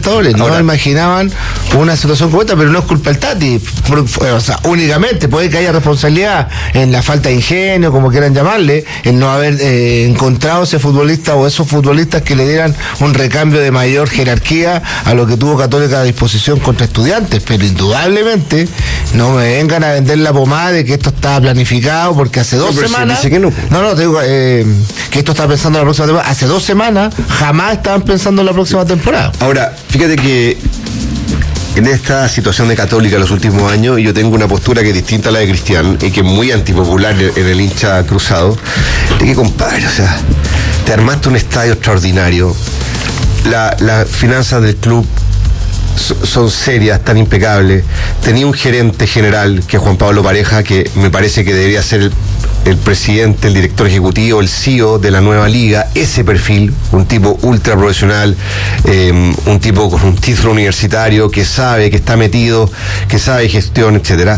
Libertadores. No imaginaban una situación como esta, pero no es culpa del Tati. O sea, únicamente puede que haya responsabilidad en la falta de ingenio, como quieran llamarle, en no haber encontrado ese futbolista o esos futbolistas que le dieran un recambio de mayor jerarquía a lo que tuvo Católica a disposición contra Estudiantes. Pero indudablemente no me vengan a vender la pomada de que esto estaba planificado, porque hace 2 semanas... Dice que no. No, te digo que esto está pensando en la próxima temporada. Hace 2 semanas jamás estaban pensando en la próxima temporada. Ahora, fíjate que en esta situación de Católica en los últimos años, y yo tengo una postura que es distinta a la de Cristian y que es muy antipopular en el hincha cruzado, de que, compadre, o sea, te armaste un estadio extraordinario, las finanzas del club son serias, tan impecables, tenía un gerente general que es Juan Pablo Pareja, que me parece que debería ser el presidente, el director ejecutivo, el CEO de la nueva liga, ese perfil, un tipo ultra profesional, un tipo con un título universitario, que sabe, que está metido, que sabe gestión, etcétera.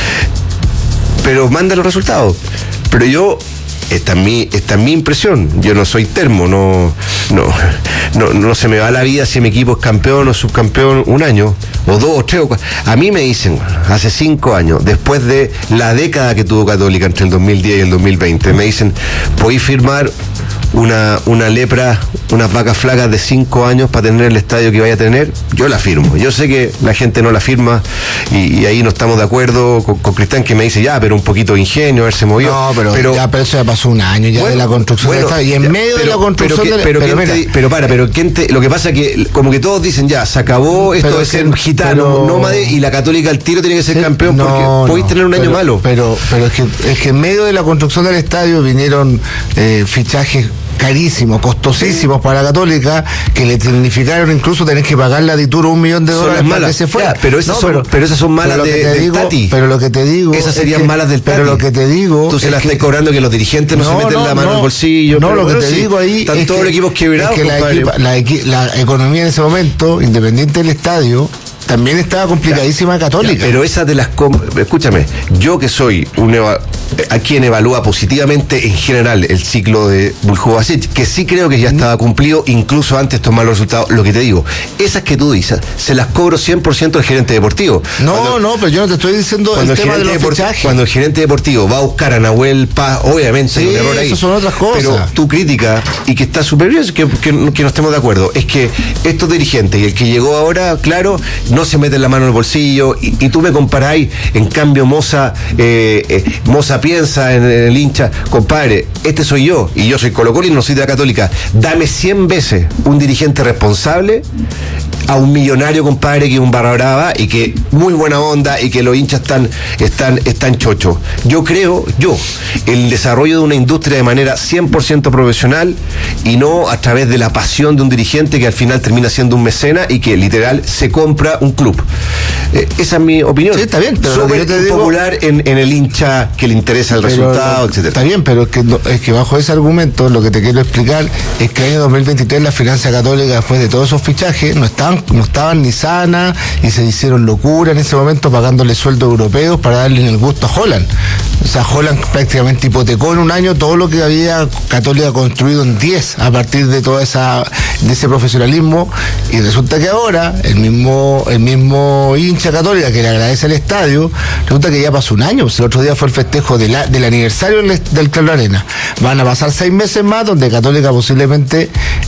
Pero manda los resultados. Pero yo, esta es mi impresión, yo no soy termo, no se me va la vida si mi equipo es campeón o subcampeón un año, o 2 o 3 o 4. A mí me dicen, hace 5 años, después de la década que tuvo Católica entre el 2010 y el 2020, me dicen, ¿podéis firmar una lepra, unas vacas flacas de 5 años para tener el estadio que vaya a tener? Yo la firmo. Yo sé que la gente no la firma y ahí no estamos de acuerdo con Cristian, que me dice, ya, pero un poquito de ingenio, haberse movido. No, pero eso ya pasó un año ya, bueno, de la construcción del estadio, y en medio de la construcción lo que pasa es que como que todos dicen, ya, se acabó esto de ser gitano, nómade, y la Católica al tiro tiene que ser campeón, porque podéis tener un año malo. Pero es que en medio de la construcción del estadio vinieron fichajes carísimos, costosísimos para la Católica, que le significaron incluso tener que pagarle a Dituro $1 millón para que se fuera. Ya, pero esas son malas del Tati. Pero lo que te digo, esas serían malas del Tati. Pero lo que te digo, tú se las estás cobrando, que los dirigentes no se meten la mano en el bolsillo. No, lo que te digo ahí están todos los equipos quebrados. Es que la economía en ese momento, independiente del estadio, también estaba complicadísima Católica. Ya, pero esas de las... Escúchame, yo que soy a quien evalúa positivamente en general el ciclo de Buljubasic, que sí creo que ya estaba cumplido, incluso antes de tomar los resultados, lo que te digo, esas que tú dices, se las cobro 100% al gerente deportivo. Pero yo no te estoy diciendo el tema de los fichajes. Cuando el gerente deportivo va a buscar a Nahuel Paz, obviamente hay un error ahí. Eso son otras cosas. Pero tu crítica, y que está súper bien, que no estemos de acuerdo, es que estos dirigentes, y el que llegó ahora, claro, no se mete la mano en el bolsillo, y tú me comparáis, en cambio Moza piensa en el hincha, compadre, este soy yo, y yo soy Colo-Colo y no soy de la Católica, dame 100 veces un dirigente responsable a un millonario, compadre, que es un barra brava y que muy buena onda y que los hinchas están chochos. Yo creo, el desarrollo de una industria de manera 100% profesional y no a través de la pasión de un dirigente que al final termina siendo un mecena y que literal se compra un club. Esa es mi opinión. Sí, está bien, pero súper popular en el hincha que le interesa el resultado, etcétera. Está bien, pero es que bajo ese argumento lo que te quiero explicar es que el año 2023 la finanza católica, después de todos esos fichajes, no estaban ni sanas, y se hicieron locura en ese momento pagándole sueldos europeos para darle el gusto a Holland. O sea, Holland prácticamente hipotecó en un año todo lo que había Católica construido en 10 a partir de de ese profesionalismo, y resulta que ahora el mismo hincha Católica que le agradece al estadio, resulta que ya pasó un año. Pues el otro día fue el festejo del aniversario del Club Arena. Van a pasar 6 meses más donde Católica posiblemente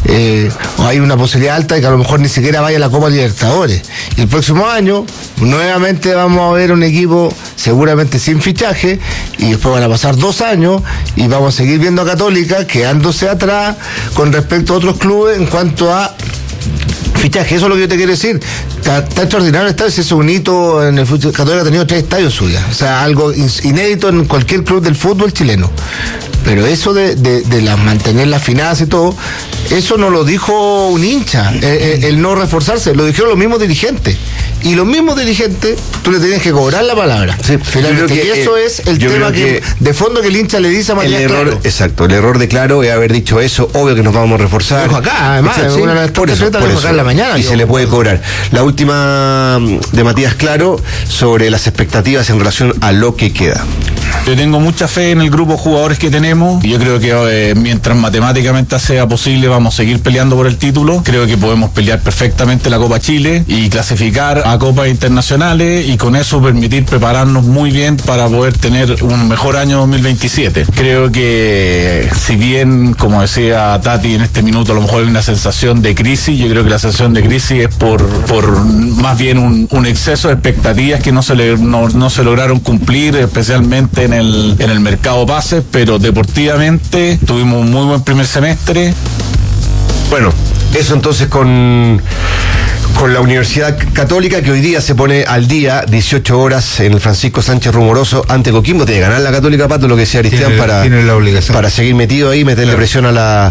hay una posibilidad alta de que a lo mejor ni siquiera vaya a la Copa Libertadores. Y el próximo año nuevamente vamos a ver un equipo seguramente sin fichaje, y después van a pasar 2 años y vamos a seguir viendo a Católica quedándose atrás con respecto a otros clubes en cuanto a fichaje. Eso es lo que yo te quiero decir. Está extraordinario el estadio, ese es un hito en el fútbol. Católica ha tenido 3 estadios suyos, o sea, algo inédito en cualquier club del fútbol chileno. Pero eso de mantener las finanzas y todo, eso no lo dijo un hincha, el no reforzarse, lo dijeron los mismos dirigentes. Y los mismos dirigentes, tú le tienes que cobrar la palabra. Sí, finalmente, y eso es el tema que de fondo que el hincha le dice a Matías Claro. Exacto, el error de Claro es haber dicho eso, obvio que nos vamos a reforzar. Ojo acá, además, sí, una de las por eso, acá en la mañana. Y se le puede cobrar. La última de Matías Claro sobre las expectativas en relación a lo que queda. Yo tengo mucha fe en el grupo de jugadores que tenemos. Yo creo que mientras matemáticamente sea posible vamos a seguir peleando por el título. Creo que podemos pelear perfectamente la Copa Chile y clasificar a copas internacionales y con eso permitir prepararnos muy bien para poder tener un mejor año 2027. Creo que si bien, como decía Tati en este minuto, a lo mejor hay una sensación de crisis, yo creo que la sensación de crisis es por más bien un exceso de expectativas que no se lograron cumplir, especialmente en el mercado pases, pero deportivamente tuvimos un muy buen primer semestre. Bueno, eso entonces con la Universidad Católica, que hoy día se pone al día, 18 horas en el Francisco Sánchez Rumoroso ante Coquimbo. Tiene que ganar la Católica, Pato, lo que decía Cristian, tiene la obligación para seguir metido ahí, meterle presión a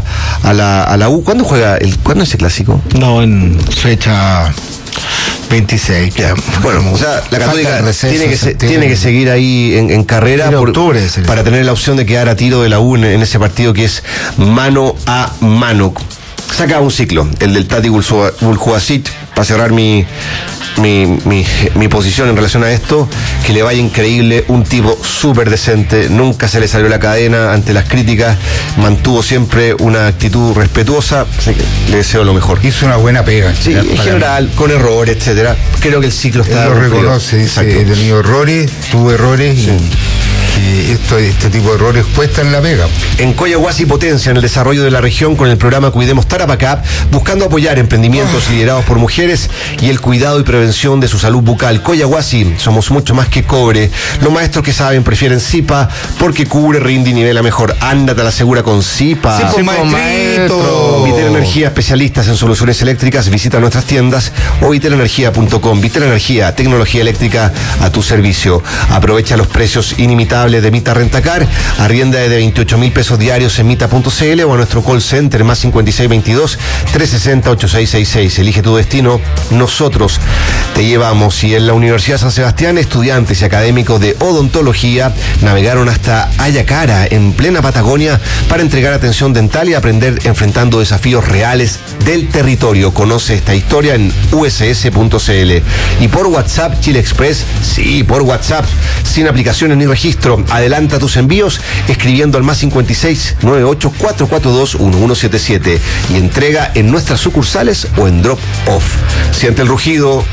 la U. ¿Cuándo juega? ¿Cuándo es el clásico? No, en fecha 26. Ya. Bueno, o sea, la Católica tiene que seguir ahí en carrera para tener la opción de quedar a tiro de la U en ese partido que es mano a mano. Saca un ciclo, el del Tati Buljuasic, para cerrar mi posición en relación a esto, que le vaya increíble, un tipo súper decente, nunca se le salió la cadena ante las críticas, mantuvo siempre una actitud respetuosa, así que le deseo lo mejor. Hizo una buena pega. Sí, en general, con errores, etcétera. Creo que el ciclo está... Él lo reconoce, dice, he tenido errores, tuve errores sí. Y este tipo de errores cuestan la pega. En Coyahuasi potencia en el desarrollo de la región con el programa Cuidemos Tarapacá, buscando apoyar emprendimientos liderados por mujeres y el cuidado y prevención de su salud bucal. Coyahuasi, somos mucho más que cobre. Los maestros que saben prefieren Zipa porque cubre, rinde y nivela mejor. Ándate a la segura con Zipa. Sí, maestro. Vitel Energía, especialistas en soluciones eléctricas, visita nuestras tiendas o vitelenergia.com. Vitel Energía, tecnología eléctrica a tu servicio. Aprovecha los precios inimitables de Mita Rentacar, arrienda de 28.000 pesos diarios en mita.cl o a nuestro call center más 5622 360 8666. Elige tu destino, nosotros te llevamos. Y en la Universidad San Sebastián, estudiantes y académicos de odontología navegaron hasta Ayacara, en plena Patagonia, para entregar atención dental y aprender enfrentando desafíos reales del territorio. Conoce esta historia en uss.cl. Y por WhatsApp, Chile Express, sí, por WhatsApp, sin aplicaciones ni registro. Adelanta tus envíos escribiendo al más 56 98 442 1177 y entrega en nuestras sucursales o en drop off. Siente el rugido.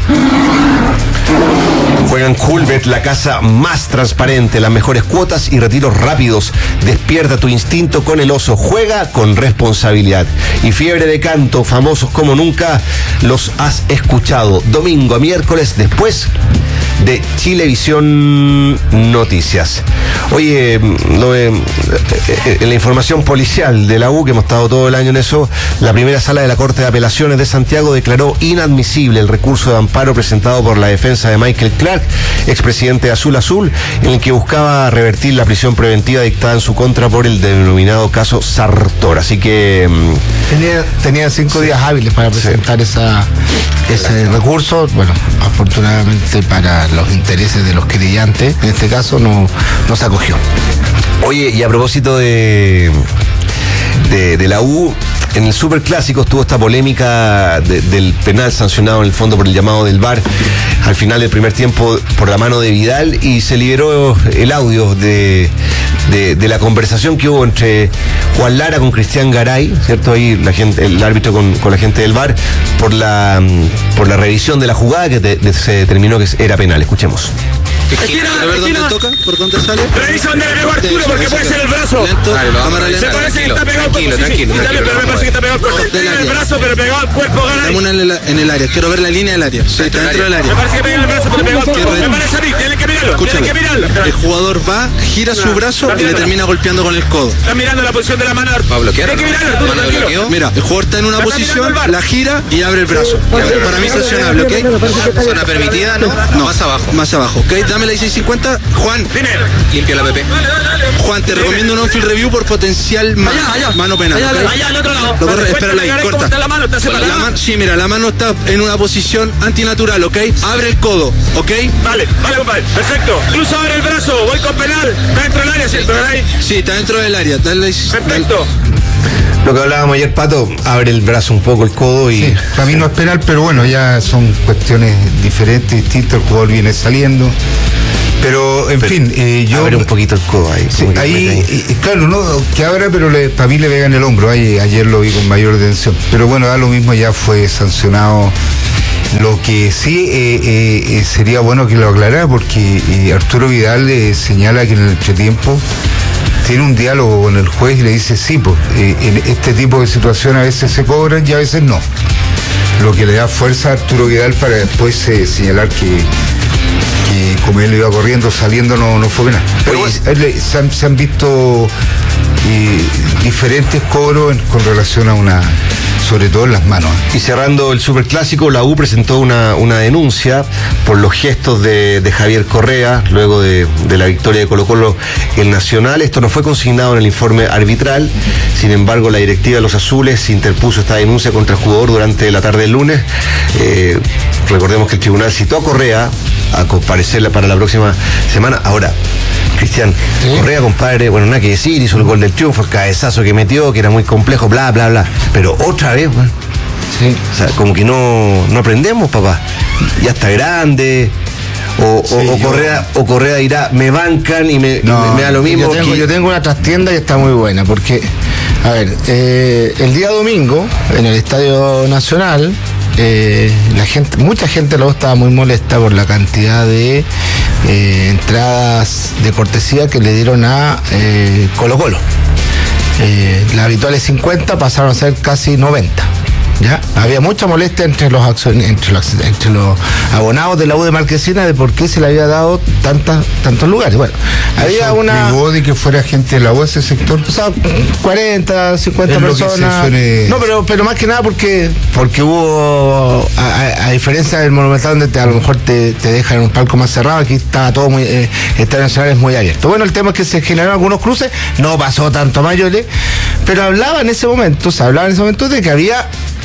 Juega en Coolbet, la casa más transparente, las mejores cuotas y retiros rápidos. Despierta tu instinto con el oso. Juega con responsabilidad. Y Fiebre de Canto, famosos como nunca, los has escuchado. Domingo a miércoles después de Chilevisión Noticias. Oye, en la información policial de la U, que hemos estado todo el año en eso, la primera sala de la Corte de Apelaciones de Santiago declaró inadmisible el recurso de amparo presentado por la defensa de Michael Clark, expresidente de Azul Azul, en el que buscaba revertir la prisión preventiva dictada en su contra por el denominado caso Sartor. Así que... Tenía 5 días hábiles para presentar ese recurso. Bueno, afortunadamente para los intereses de los querellantes, en este caso no se acogió. Oye, y a propósito de la U, en el Superclásico estuvo esta polémica del penal sancionado en el fondo por el llamado del VAR al final del primer tiempo por la mano de Vidal, y se liberó el audio de la conversación que hubo entre Juan Lara con Cristian Garay, ¿cierto? Ahí el árbitro con la gente del VAR por la revisión de la jugada que se determinó que era penal. Escuchemos. A ver dónde toca, por dónde sale. Revisa dónde le pegó Arturo porque puede ser el brazo. Lento, cámara lenta. Se parece que está pegado al cuerpo. Tranquilo. Pero me parece que está pegado al cuerpo. Tiene el brazo, pero pegado al cuerpo. Dame una en el área. Quiero ver la línea del área. Sí, está dentro del área. Me parece que pega el brazo, pero pegado al cuerpo. Me parece a mí. Tienen que mirarlo. Escúchame. El jugador va, gira su brazo y le termina golpeando con el codo. Está mirando la posición de la mano. Va a bloquear. Tiene que mirarlo, Arturo, tranquilo. Mira, el jugador está en una posición, la gira y abre el brazo. Para mí es sancionable, ¿ok? Zona permitida, ¿no? No, más abajo. Más abajo, ¿ok? Dame la 1650. Juan, Limpia la PP. Juan, te recomiendo un on-field review por potencial mano penal. Allá al otro lado. Espérala ahí, corta. Está la mano, está separada. Sí, mira, la mano está en una posición antinatural, ¿ok? Abre el codo, ¿ok? Vale, compadre. Perfecto. Incluso abre el brazo. Voy con penal. Está dentro del área, ¿cierto? Sí, está dentro del área. Dale, perfecto. Lo que hablábamos ayer, Pato, abre el brazo un poco el codo y... Sí, para mí no es penal, pero bueno, ya son cuestiones diferentes, distintas, el jugador viene saliendo. Pero, en fin, yo... Abre un poquito el codo ahí. Sí, claro, no, que abra, pero para mí le pega en el hombro. Ayer lo vi con mayor atención. Pero bueno, da lo mismo, ya fue sancionado. Lo que sí sería bueno que lo aclarara, porque Arturo Vidal señala que en el entretiempo tiene un diálogo con el juez y le dice, sí, pues, en este tipo de situación a veces se cobran y a veces no. Lo que le da fuerza a Arturo Vidal para después señalar que como él iba corriendo, saliendo, no fue penal. Pero se han visto diferentes cobros con relación a una, sobre todo en las manos. Y cerrando el Superclásico, la U presentó una denuncia por los gestos de Javier Correa luego de la victoria de Colo-Colo el Nacional. Esto no fue consignado en el informe arbitral, sin embargo la directiva de los azules interpuso esta denuncia contra el jugador durante la tarde del lunes. Recordemos que el tribunal citó a Correa a comparecer para la próxima semana. Ahora, Cristian, ¿sí? Correa, compadre, bueno, nada que decir, hizo el gol del triunfo, el cabezazo que metió, que era muy complejo, bla, bla, bla. Pero otra vez, bueno, sí. O sea, como que no aprendemos, papá. Ya está grande. O Correa dirá, me bancan y me da lo mismo. Yo tengo una trastienda y está muy buena, porque, a ver, el día domingo, en el Estadio Nacional, mucha gente luego estaba muy molesta por la cantidad de entradas de cortesía que le dieron a Colo-Colo. Las habituales 50 pasaron a ser casi 90. ¿Ya? Había mucha molestia entre los abonados de la U de Marquesina de por qué se le había dado tantos lugares. Bueno, había una... ¿Privó de que fuera gente de la U ese sector? O sea, 40, 50 personas. No, pero más que nada porque hubo, a diferencia del Monumental, donde a lo mejor te dejan en un palco más cerrado, aquí estaba todo muy, Estadio Nacional es muy abierto. Bueno, el tema es que se generaron algunos cruces, no pasó tanto a mayores, pero se hablaba en ese momento de que había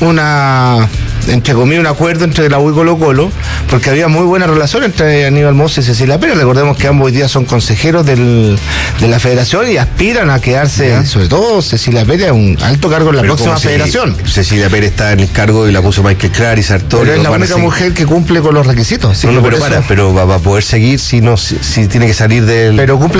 entre comillas, un acuerdo entre la U y Colo-Colo, porque había muy buena relación entre Aníbal Mosa y Cecilia Pérez. Recordemos que ambos hoy día son consejeros de la federación y aspiran a quedarse, sobre todo Cecilia Pérez, a un alto cargo en la próxima federación. Cecilia Pérez está en el cargo y la puso Michael Clar y Sartori. Pero es la única mujer que cumple con los requisitos. Pero va a poder seguir si tiene que salir del... Pero cumple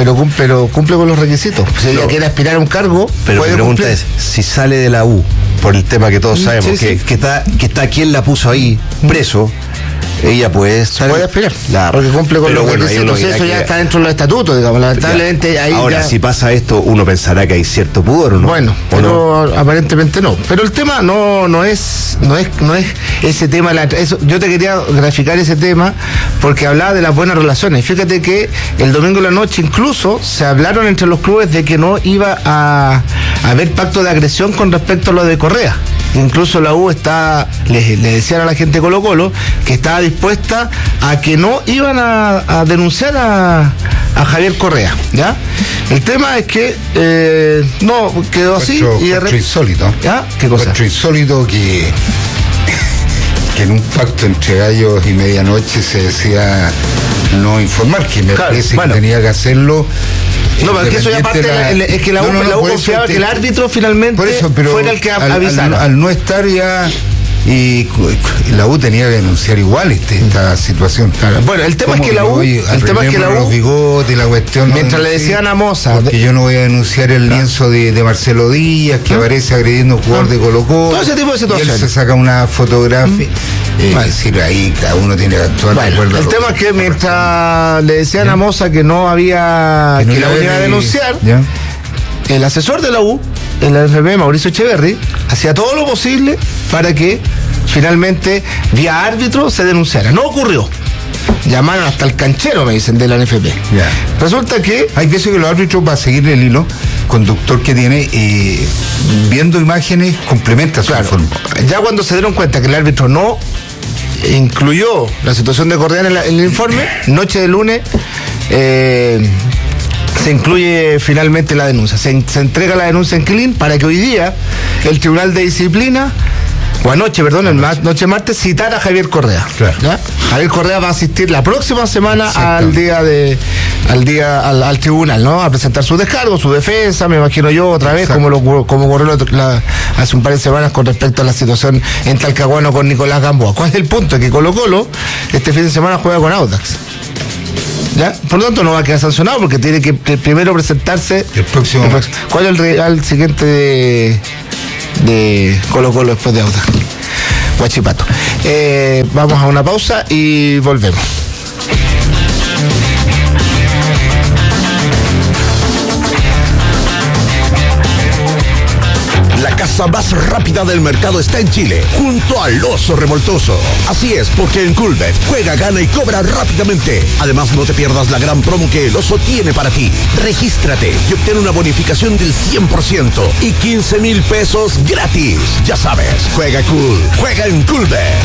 con los requisitos. Si ella quiere aspirar a un cargo, pero mi pregunta es, si sale de la U, por el tema que todos sabemos, que está quien la puso ahí preso, ella puede aspirar, porque cumple con los requisitos. Eso ya está dentro de los estatutos, digamos, lamentablemente. Ahí ahora, si pasa esto, uno pensará que hay cierto pudor, ¿no? Bueno, pero aparentemente no. Pero el tema no es ese tema. Yo te quería graficar ese tema porque hablaba de las buenas relaciones. Fíjate que el domingo en la noche incluso se hablaron entre los clubes de que no iba a haber pacto de agresión con respecto a lo de Correa. Incluso la U le decían a la gente de Colo-Colo que estaba dispuesta a que no iban a denunciar a Javier Correa, ¿ya? El tema es que no quedó así y de repente... insólito. ¿Ya? ¿Qué cosa? Insólito que en un pacto entre Gallos y Medianoche se decía no informar, que me parece que tenía que hacerlo. No, pero es que eso ya parte es que la U confiaba que el árbitro finalmente fuera el que avisara. Al no estar ya, y la U tenía que denunciar igual esta situación. Claro. Bueno, el tema es que la U, los bigotes, la cuestión, mientras le decían a Moza, porque yo no voy a denunciar el lienzo de Marcelo Díaz que aparece agrediendo a un jugador de Colo-Colo. Todo ese tipo de situaciones. Y él se saca una fotografía. Decir, ahí cada uno tiene que actuar de acuerdo. El tema es que mientras le decían a Moza que no había, que la U iba a denunciar, el asesor de la U, en la NFP, Mauricio Echeverri, hacía todo lo posible para que finalmente vía árbitro se denunciara. No ocurrió. Llamaron hasta el canchero, me dicen, de la NFP. Resulta que hay veces que los árbitros, para seguir el hilo conductor que tiene, viendo imágenes, complementa su informe. Ya cuando se dieron cuenta que el árbitro no incluyó la situación de Correa en el informe, noche de lunes se incluye finalmente la denuncia. Se entrega la denuncia en Clean para que hoy día el Tribunal de Disciplina o anoche, perdón, noche martes, citar a Javier Correa. Claro. ¿Ya? Javier Correa va a asistir la próxima semana al tribunal, ¿no? A presentar su descargo, su defensa, me imagino yo, otra vez, como ocurrió hace un par de semanas con respecto a la situación en Talcahuano con Nicolás Gamboa. ¿Cuál es el punto? Que Colo-Colo este fin de semana juega con Audax. ¿Ya? Por lo tanto no va a quedar sancionado porque tiene que primero presentarse el próximo. ¿Cuál es el real siguiente de Colo-Colo después de Audax? Huachipato. Vamos a una pausa y volvemos. La casa más rápida del mercado está en Chile, junto al Oso Revoltoso. Así es, porque en Coolbet juega, gana y cobra rápidamente. Además, no te pierdas la gran promo que el Oso tiene para ti. Regístrate y obtén una bonificación del 100% y 15,000 pesos gratis. Ya sabes, juega cool, juega en Coolbet.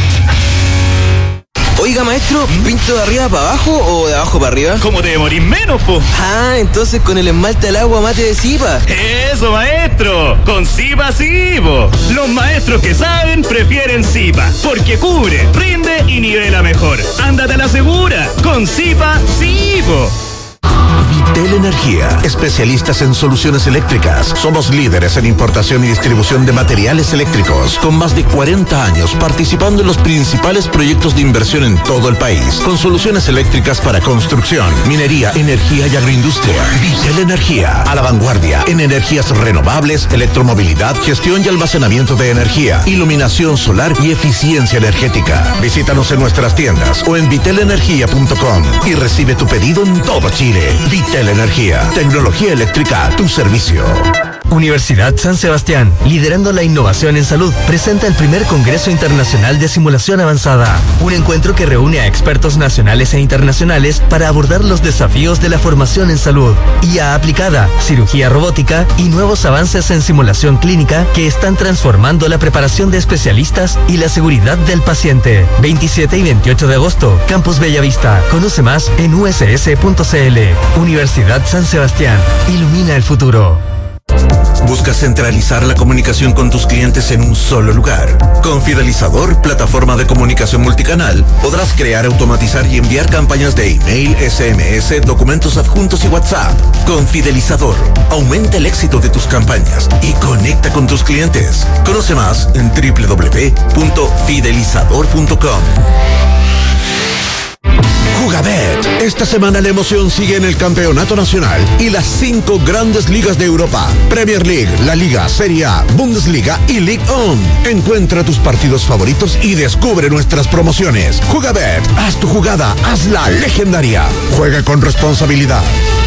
Oiga, maestro, ¿pinto de arriba para abajo o de abajo para arriba? ¿Cómo te demorís menos, po? Ah, entonces con el esmalte al agua mate de Zipa. Eso, maestro. Con Zipa sí, po. Los maestros que saben prefieren Zipa, porque cubre, rinde y nivela mejor. Ándate a la segura. Con Zipa sí, po. Vitel Energía, especialistas en soluciones eléctricas. Somos líderes en importación y distribución de materiales eléctricos, con más de 40 años participando en los principales proyectos de inversión en todo el país, con soluciones eléctricas para construcción, minería, energía y agroindustria. Vitel Energía, a la vanguardia en energías renovables, electromovilidad, gestión y almacenamiento de energía, iluminación solar y eficiencia energética. Visítanos en nuestras tiendas o en vitelenergia.com y recibe tu pedido en todo Chile. Vitel Energía, tecnología eléctrica a tu servicio. Universidad San Sebastián, liderando la innovación en salud, presenta el primer Congreso Internacional de Simulación Avanzada, un encuentro que reúne a expertos nacionales e internacionales para abordar los desafíos de la formación en salud, IA aplicada, cirugía robótica y nuevos avances en simulación clínica que están transformando la preparación de especialistas y la seguridad del paciente. 27 y 28 de agosto, Campus Bellavista. Conoce más en uss.cl. Universidad San Sebastián, ilumina el futuro. ¿Buscas centralizar la comunicación con tus clientes en un solo lugar? Con Fidelizador, plataforma de comunicación multicanal, podrás crear, automatizar y enviar campañas de email, SMS, documentos adjuntos y WhatsApp. Con Fidelizador, aumenta el éxito de tus campañas y conecta con tus clientes. Conoce más en www.fidelizador.com. Jugabet. Esta semana la emoción sigue en el Campeonato Nacional y las 5 grandes ligas de Europa: Premier League, La Liga, Serie A, Bundesliga y Ligue 1. Encuentra tus partidos favoritos y descubre nuestras promociones. Jugabet, haz tu jugada, hazla legendaria. Juega con responsabilidad.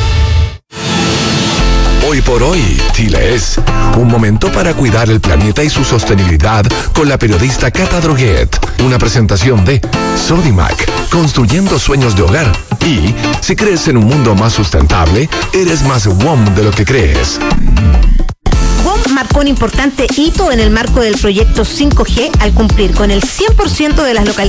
Hoy por hoy, Chile es un momento para cuidar el planeta y su sostenibilidad con la periodista Cata Droguet. Una presentación de Sodimac, construyendo sueños de hogar. Y si crees en un mundo más sustentable, eres más WOM de lo que crees. WOM marcó un importante hito en el marco del proyecto 5G al cumplir con el 100% de las localidades